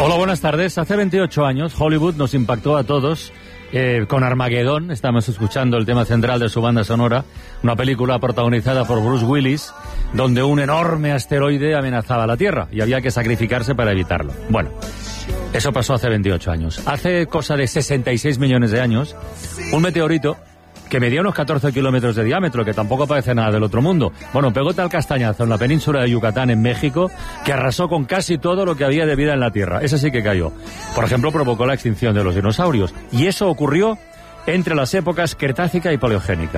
Hola, buenas tardes. Hace 28 años Hollywood nos impactó a todos con Armagedón. Estamos escuchando el tema central de su banda sonora, una película protagonizada por Bruce Willis, donde un enorme asteroide amenazaba la Tierra y había que sacrificarse para evitarlo. Bueno, eso pasó hace 28 años. Hace cosa de 66 millones de años, un meteorito que medía unos 14 kilómetros de diámetro, que tampoco parece nada del otro mundo. Bueno, pegó tal castañazo en la península de Yucatán, en México, que arrasó con casi todo lo que había de vida en la Tierra. Ese sí que cayó. Por ejemplo, provocó la extinción de los dinosaurios. Y eso ocurrió entre las épocas Cretácica y Paleogénica.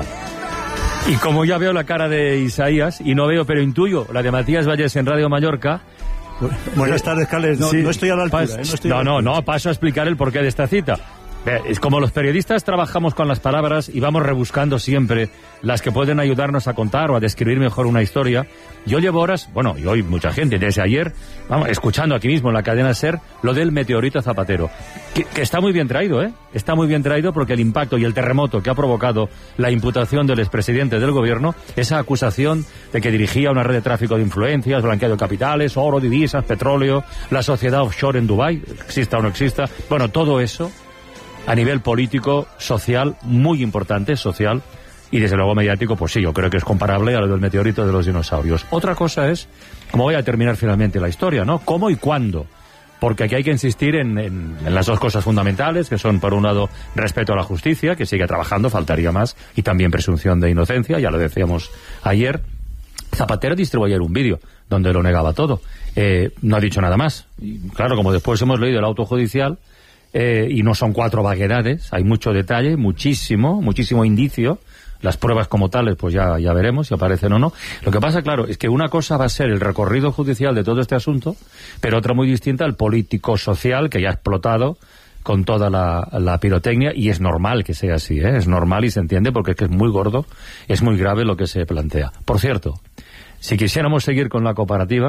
Y como ya veo la cara de Isaías, y no veo, pero intuyo, la de Matías Vallés en Radio Mallorca... Buenas tardes, Carles. No, sí, no estoy a la altura. Paso a explicar el porqué de esta cita. Es como los periodistas trabajamos con las palabras y vamos rebuscando siempre las que pueden ayudarnos a contar o a describir mejor una historia. Yo llevo horas, bueno, y hoy mucha gente, desde ayer, vamos, escuchando aquí mismo en la cadena SER, lo del meteorito Zapatero. Que está muy bien traído, ¿eh? Está muy bien traído porque el impacto y el terremoto que ha provocado la imputación del expresidente del gobierno, esa acusación de que dirigía una red de tráfico de influencias, blanqueo de capitales, oro, divisas, petróleo, la sociedad offshore en Dubái, exista o no exista, bueno, todo eso a nivel político, social, muy importante, social, y desde luego mediático, pues sí, yo creo que es comparable a lo del meteorito de los dinosaurios. Otra cosa es, cómo voy a terminar finalmente la historia, ¿no? ¿Cómo y cuándo? Porque aquí hay que insistir en las dos cosas fundamentales, que son, por un lado, respeto a la justicia, que sigue trabajando, faltaría más, y también presunción de inocencia, ya lo decíamos ayer. Zapatero distribuyó ayer un vídeo donde lo negaba todo. No ha dicho nada más. Y, claro, como después hemos leído el auto judicial, y no son 4 vaguedades, hay mucho detalle, muchísimo indicio. Las pruebas como tales, pues ya veremos si aparecen o no. Lo que pasa, claro, es que una cosa va a ser el recorrido judicial de todo este asunto, pero otra muy distinta al político-social, que ya ha explotado con toda la pirotecnia, y es normal que sea así, ¿eh? Es normal y se entiende porque es que es muy gordo, es muy grave lo que se plantea. Por cierto, si quisiéramos seguir con la comparativa,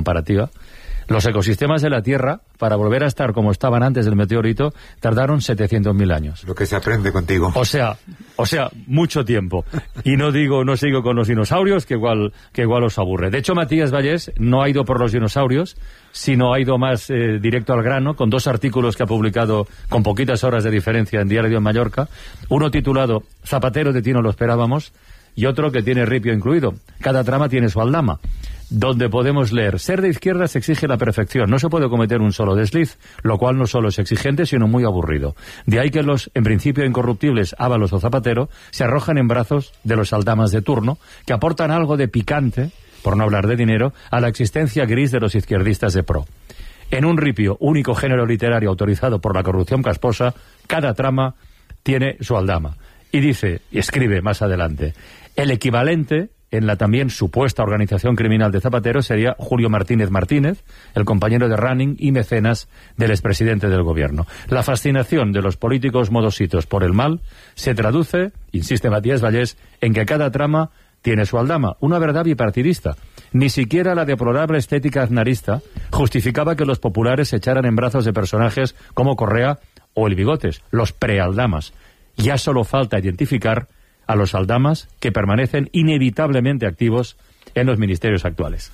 los ecosistemas de la Tierra, para volver a estar como estaban antes del meteorito, tardaron 700.000 años. Lo que se aprende contigo. O sea, mucho tiempo. Y no sigo con los dinosaurios, que igual os aburre. De hecho, Matías Vallés no ha ido por los dinosaurios, sino ha ido más directo al grano, con 2 artículos que ha publicado con poquitas horas de diferencia en Diario de Mallorca. Uno titulado Zapatero de ti no lo esperábamos, y otro que tiene ripio incluido. Cada trama tiene su aldama, donde podemos leer: ser de izquierdas exige la perfección, no se puede cometer un solo desliz, lo cual no solo es exigente, sino muy aburrido. De ahí que los, en principio incorruptibles, Ábalos o Zapatero, se arrojan en brazos de los aldamas de turno, que aportan algo de picante, por no hablar de dinero, a la existencia gris de los izquierdistas de pro. En un ripio, único género literario autorizado por la corrupción casposa, cada trama tiene su aldama. Y dice, y escribe más adelante: el equivalente en la también supuesta organización criminal de Zapatero sería Julio Martínez Martínez, el compañero de running y mecenas del expresidente del gobierno. La fascinación de los políticos modositos por el mal se traduce, insiste Matías Vallés, en que cada trama tiene su aldama, una verdad bipartidista. Ni siquiera la deplorable estética aznarista justificaba que los populares se echaran en brazos de personajes como Correa o el Bigotes, los prealdamas. Ya solo falta identificar a los aldamas que permanecen inevitablemente activos en los ministerios actuales.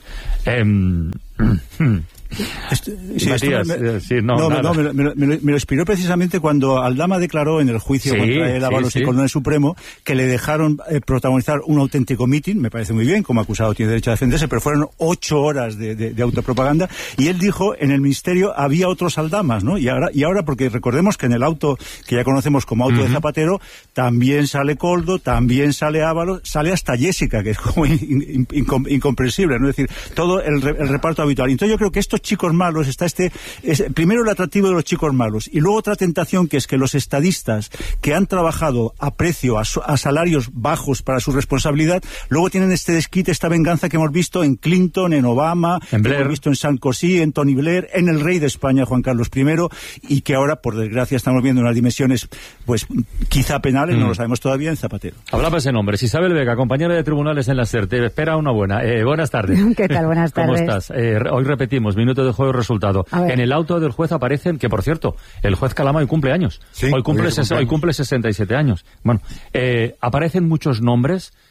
Matías, me lo inspiró precisamente cuando Aldama declaró en el juicio contra el Ábalos y Colón Supremo que le dejaron protagonizar un auténtico mitin. Me parece muy bien, como acusado tiene derecho a defenderse, pero fueron 8 horas de autopropaganda, y él dijo en el ministerio había otros Aldamas, ¿no? Y ahora, porque recordemos que en el auto que ya conocemos como auto de Zapatero también sale Coldo, también sale Ábalos, sale hasta Jessica, que es como incomprensible, ¿no? Es decir, todo el reparto habitual. Entonces yo creo que estos chicos malos, primero el atractivo de los chicos malos, y luego otra tentación, que es que los estadistas que han trabajado a precio, a salarios bajos para su responsabilidad, luego tienen este desquite, esta venganza que hemos visto en Clinton, en Obama, en Blair, que hemos visto en Sarkozy, en Tony Blair, en el rey de España, Juan Carlos I, y que ahora, por desgracia, estamos viendo unas dimensiones, pues quizá penales, no lo sabemos todavía, en Zapatero. Hablaba ese nombre, Isabel Vega, compañera de tribunales en la SER. Te espera una buena. Buenas tardes. ¿Qué tal? Buenas tardes. ¿Cómo estás? Hoy repetimos, minuto de juego y resultado. En el auto del juez aparecen, que por cierto, el juez Calama hoy cumple años. Sí, hoy cumple 67 años. Bueno, aparecen muchos nombres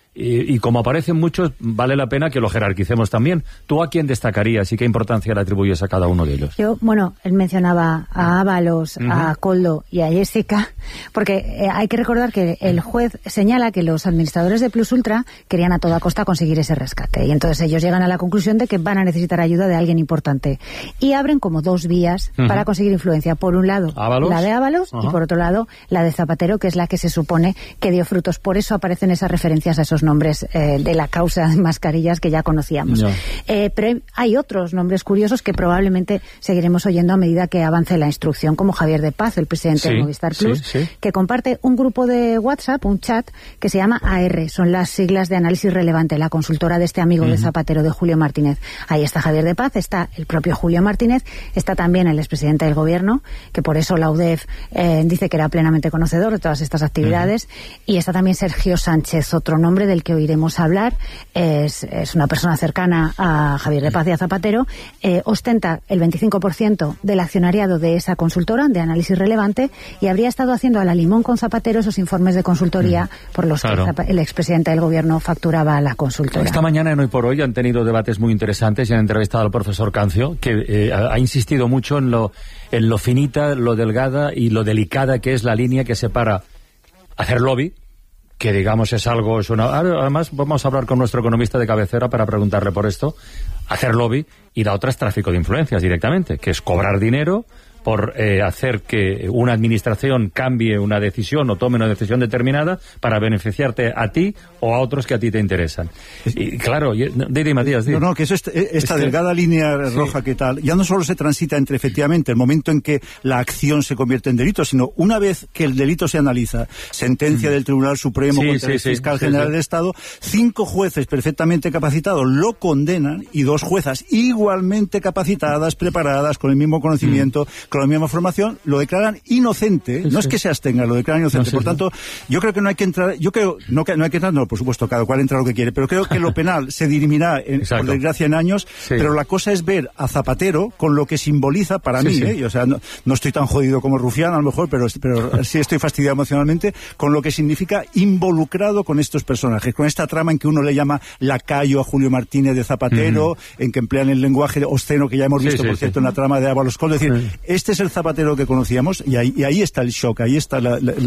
y como aparecen muchos, vale la pena que lo jerarquicemos también. ¿Tú a quién destacarías y qué importancia le atribuyes a cada uno de ellos? Él mencionaba a Ábalos, a Koldo y a Jessica, porque hay que recordar que el juez señala que los administradores de Plus Ultra querían a toda costa conseguir ese rescate, y entonces ellos llegan a la conclusión de que van a necesitar ayuda de alguien importante, y abren como dos vías para conseguir influencia. Por un lado, ¿Ábalos? La de Ábalos, y por otro lado, la de Zapatero, que es la que se supone que dio frutos. Por eso aparecen esas referencias a esos nombres de la causa de mascarillas que ya conocíamos. Pero hay otros nombres curiosos que probablemente seguiremos oyendo a medida que avance la instrucción, como Javier de Paz, el presidente de Movistar Plus, que comparte un grupo de WhatsApp, un chat, que se llama AR, son las siglas de Análisis Relevante, la consultora de este amigo de Zapatero, de Julio Martínez. Ahí está Javier de Paz, está el propio Julio Martínez, está también el expresidente del Gobierno, que por eso la UDEF dice que era plenamente conocedor de todas estas actividades, y está también Sergio Sánchez, otro nombre del que oiremos hablar. Es una persona cercana a Javier de Paz y a Zapatero, ostenta el 25% del accionariado de esa consultora de Análisis Relevante, y habría estado haciendo a la limón con Zapatero esos informes de consultoría por los que el expresidente del Gobierno facturaba a la consultora. Esta mañana en Hoy por Hoy han tenido debates muy interesantes y han entrevistado al profesor Cancio, que ha insistido mucho en lo finita, lo delgada y lo delicada que es la línea que separa hacer lobby, que digamos es algo... Además vamos a hablar con nuestro economista de cabecera para preguntarle por esto, hacer lobby, y la otra es tráfico de influencias directamente, que es cobrar dinero por hacer que una administración cambie una decisión o tome una decisión determinada para beneficiarte a ti o a otros que a ti te interesan. Y claro, Didi Matías, Didi. No, que eso esta delgada línea roja que tal, ya no solo se transita entre efectivamente el momento en que la acción se convierte en delito, sino una vez que el delito se analiza, sentencia del Tribunal Supremo contra el Fiscal General del Estado, 5 jueces perfectamente capacitados lo condenan, y 2 juezas igualmente capacitadas, preparadas, con el mismo conocimiento, con la misma formación, lo declaran inocente. No es que se abstenga, lo declaran inocente. Por tanto, yo creo que no hay que entrar, por supuesto, cada cual entra lo que quiere, pero creo que lo penal se dirimirá, por desgracia, en años, pero la cosa es ver a Zapatero con lo que simboliza para mí, o sea, no estoy tan jodido como Rufián, a lo mejor, pero sí estoy fastidiado emocionalmente con lo que significa involucrado con estos personajes, con esta trama en que uno le llama lacayo a Julio Martínez de Zapatero, en que emplean el lenguaje obsceno que ya hemos visto, por cierto, en la trama de Ábalos Koldo. Es decir, este es el Zapatero que conocíamos, y ahí está el shock, ahí está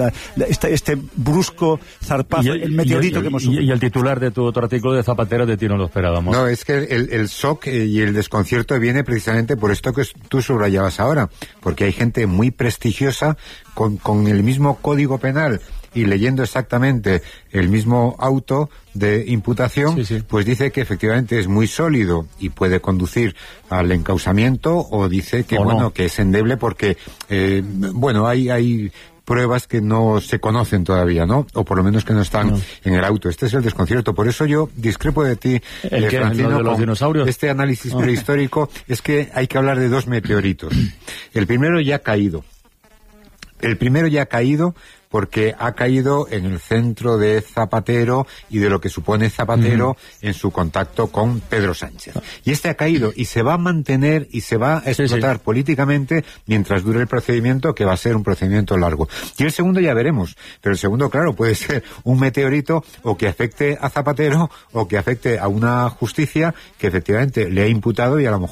este brusco zarpazo, el meteorito que hemos sufrido. Y el titular de tu otro artículo de Zapatero, de ti no lo esperábamos. No, es que el shock y el desconcierto viene precisamente por esto que tú subrayabas ahora, porque hay gente muy prestigiosa con el mismo código penal y leyendo exactamente el mismo auto de imputación, pues dice que efectivamente es muy sólido y puede conducir al encausamiento, o dice que que es endeble porque hay pruebas que no se conocen todavía, ¿no? O por lo menos que no están en el auto. Este es el desconcierto. Por eso yo discrepo de ti, Francino, de los dinosaurios. Este análisis prehistórico. Es que hay que hablar de 2 meteoritos. El primero ya ha caído. Porque ha caído en el centro de Zapatero y de lo que supone Zapatero en su contacto con Pedro Sánchez. Y este ha caído y se va a mantener y se va a explotar políticamente mientras dure el procedimiento, que va a ser un procedimiento largo. Y el segundo ya veremos, pero el segundo, claro, puede ser un meteorito o que afecte a Zapatero o que afecte a una justicia que efectivamente le ha imputado y a lo mejor